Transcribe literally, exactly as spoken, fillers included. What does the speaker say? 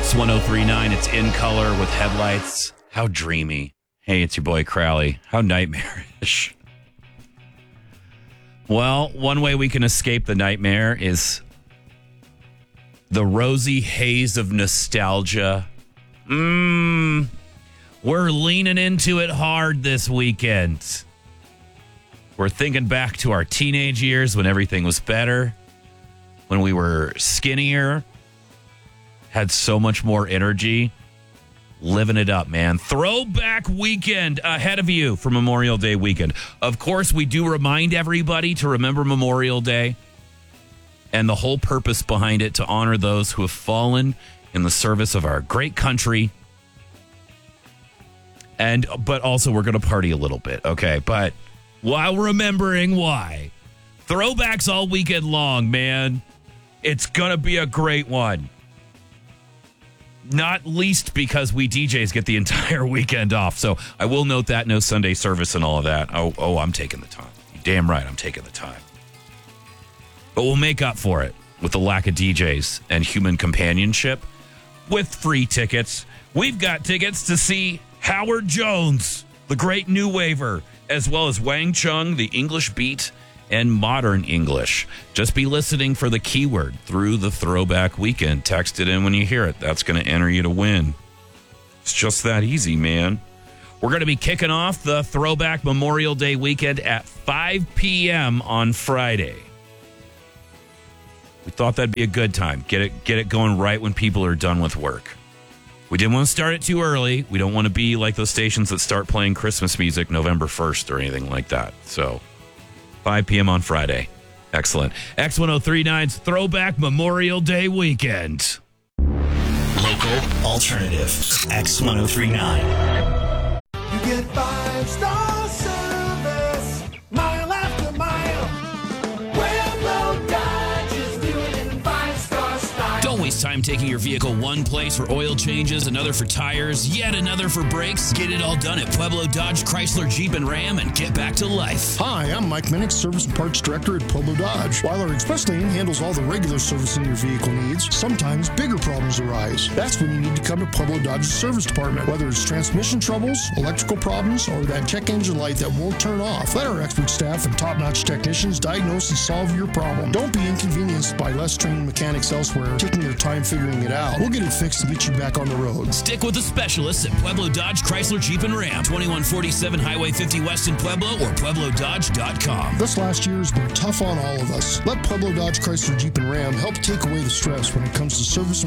X ten thirty-nine, it's In Color with Headlights. How dreamy. Hey, it's your boy Crowley. How nightmarish. Well, one way we can escape the nightmare is the rosy haze of nostalgia. Mmm. We're leaning into it hard this weekend. We're thinking back to our teenage years when everything was better, when we were skinnier, had so much more energy. Living it up, man. Throwback weekend ahead of you for Memorial Day weekend. Of course, we do remind everybody to remember Memorial Day and the whole purpose behind it, to honor those who have fallen in the service of our great country. And but also we're going to party a little bit, okay? But while remembering why. Throwbacks all weekend long, man. It's going to be a great one. Not least because we D Js get the entire weekend off. So I will note that, no Sunday service and all of that. Oh, oh, I'm taking the time. You're damn right, I'm taking the time. But we'll make up for it with the lack of D Js and human companionship with free tickets. We've got tickets to see Howard Jones, the great new waver, as well as Wang Chung, the English beat, and modern English. Just be listening for the keyword through the Throwback Weekend. Text it in when you hear it. That's going to enter you to win. It's just that easy, man. We're going to be kicking off the Throwback Memorial Day Weekend at five p.m. on Friday. We thought that'd be a good time. Get it, get it going right when people are done with work. We didn't want to start it too early. We don't want to be like those stations that start playing Christmas music November first or anything like that. So five p.m. on Friday. Excellent. X ten thirty-nine's Throwback Memorial Day Weekend. Local alternative. X ten thirty-nine. You get five-star service, mile after mile. Pueblo Dodge is doing it in five-star style. Don't waste time taking your vehicle one place for oil changes, another for tires, yet another for brakes. Get it all done at Pueblo Dodge, Chrysler, Jeep, and Ram and get back to life. Hi, I'm Mike Minnick, Service and Parts Director at Pueblo Dodge. While our express lane handles all the regular servicing your vehicle needs, sometimes bigger problems arise. That's when you need to come to Pueblo Dodge's service department. Whether it's transmission troubles, electrical problems, or that check engine light that won't turn off, let our expert staff and top-notch technicians diagnose and solve your problem. Don't be inconvenienced by less trained mechanics elsewhere taking their time figuring it out. We'll get it fixed and get you back on the road. Stick with the specialists at Pueblo Dodge, Chrysler, Jeep, and Ram. twenty-one forty-seven Highway fifty West in Pueblo or pueblo dodge dot com. This last year has been tough on all of us. Let Pueblo Dodge, Chrysler, Jeep, and Ram help take away the stress when it comes to service and